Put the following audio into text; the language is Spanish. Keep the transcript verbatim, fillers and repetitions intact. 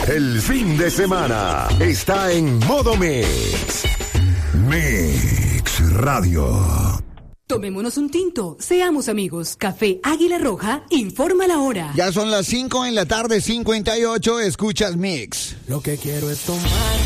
El fin de semana está en modo Mix. Mix Radio. Tomémonos un tinto, seamos amigos. Café Águila Roja informa la hora. Ya son las cinco en la tarde, cincuenta y ocho, escuchas Mix. Lo que quiero es tomar